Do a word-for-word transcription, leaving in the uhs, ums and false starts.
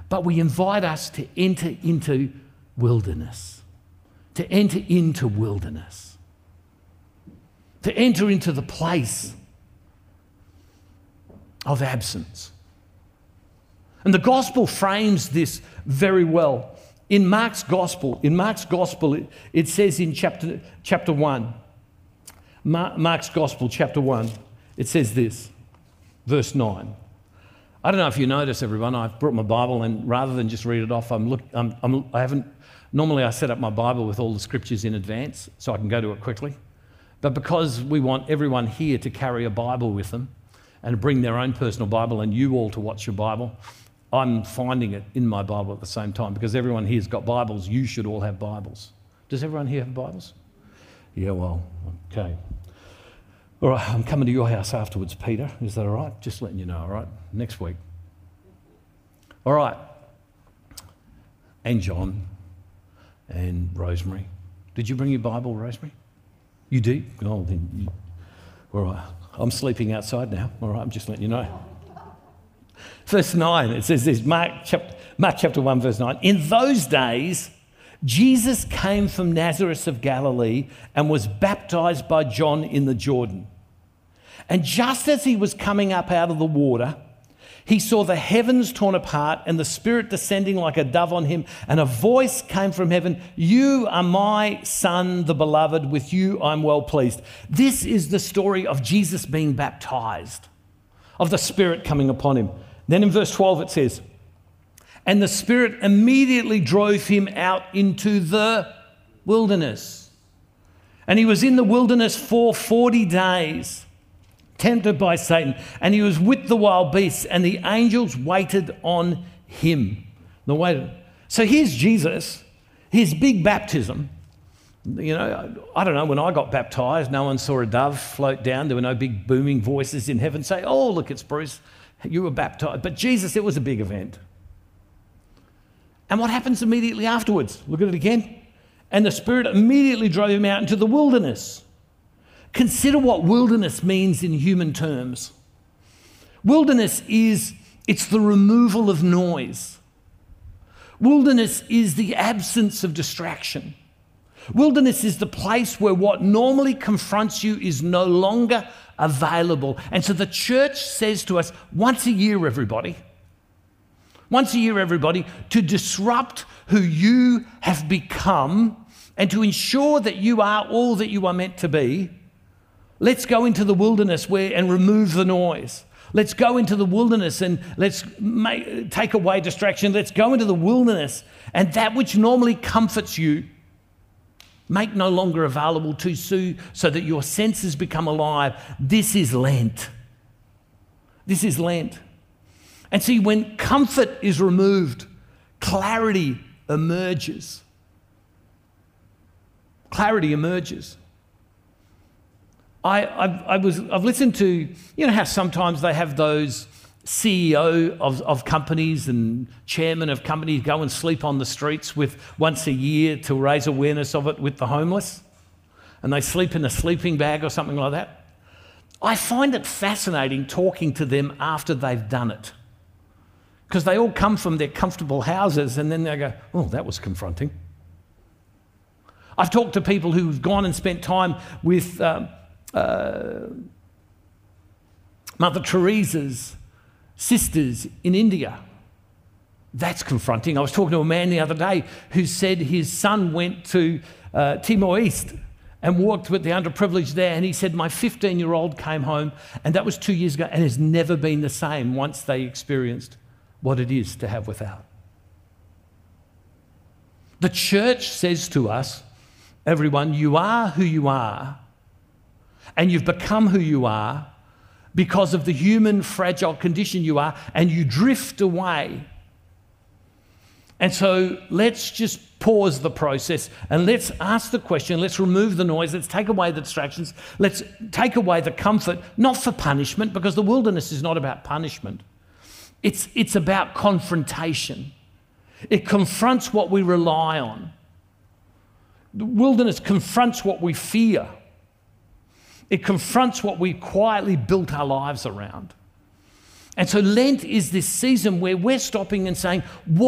but we invite us to enter into wilderness, to enter into wilderness, to enter into the place of absence. And the gospel frames this very well. In Mark's gospel, in Mark's gospel, it, it says in chapter, chapter one, Mark's gospel, chapter one, it says this, verse nine. I don't know if you notice, everyone, I've brought my Bible, and rather than just read it off, I'm look, I'm, I'm, I haven't, normally I set up my Bible with all the scriptures in advance so I can go to it quickly. But because we want everyone here to carry a Bible with them and bring their own personal Bible, and you all to watch your Bible, I'm finding it in my Bible at the same time, because everyone here's got Bibles. You should all have Bibles. Does everyone here have Bibles? Yeah, well, okay. All right, I'm coming to your house afterwards, Peter. Is that all right? Just letting you know, all right? Next week. All right. And John and Rosemary. Did you bring your Bible, Rosemary? You did? Oh, then you... All right. I'm sleeping outside now. All right, I'm just letting you know. Verse nine, it says this, Mark chapter, Mark chapter one, verse nine. In those days, Jesus came from Nazareth of Galilee and was baptized by John in the Jordan. And just as he was coming up out of the water, he saw the heavens torn apart and the Spirit descending like a dove on him, and a voice came from heaven, "You are my Son, the beloved, with you I'm well pleased." This is the story of Jesus being baptized, of the Spirit coming upon him. Then in verse twelve it says, and the Spirit immediately drove him out into the wilderness. And he was in the wilderness for forty days, tempted by Satan. And he was with the wild beasts, and the angels waited on him. The waited. So here's Jesus, his big baptism. You know, I don't know, when I got baptized, no one saw a dove float down. There were no big booming voices in heaven say, "Oh, look, it's Bruce. You were baptized." But Jesus, it was a big event. And what happens immediately afterwards? Look at it again. And the Spirit immediately drove him out into the wilderness. Consider what wilderness means in human terms. Wilderness is, it's the removal of noise. Wilderness is the absence of distraction. Wilderness is the place where what normally confronts you is no longer available. And so the church says to us, once a year, everybody, once a year, everybody, to disrupt who you have become and to ensure that you are all that you are meant to be, let's go into the wilderness where and remove the noise. Let's go into the wilderness and let's make, take away distraction. Let's go into the wilderness, and that which normally comforts you, make no longer available to you, so that your senses become alive. This is Lent. This is Lent. And see, when comfort is removed, clarity emerges. Clarity emerges. I, I've, I was, I've listened to, you know how sometimes they have those C E O of, of companies and chairman of companies go and sleep on the streets with once a year to raise awareness of it with the homeless, and they sleep in a sleeping bag or something like that. I find it fascinating talking to them after they've done it, because they all come from their comfortable houses and then they go, "Oh, that was confronting." I've talked to people who've gone and spent time with uh, uh, Mother Teresa's sisters in India. That's confronting. I was talking to a man the other day who said his son went to uh, Timor East and walked with the underprivileged there, and he said, my fifteen-year-old came home, and that was two years ago, and has never been the same once they experienced what it is to have without. The church says to us, everyone, you are who you are, and you've become who you are because of the human fragile condition you are, and you drift away. And so let's just pause the process and let's ask the question, let's remove the noise, let's take away the distractions, let's take away the comfort, not for punishment, because the wilderness is not about punishment. It's, it's about confrontation. It confronts what we rely on. The wilderness confronts what we fear. It confronts what we quietly built our lives around. And so Lent is this season where we're stopping and saying, what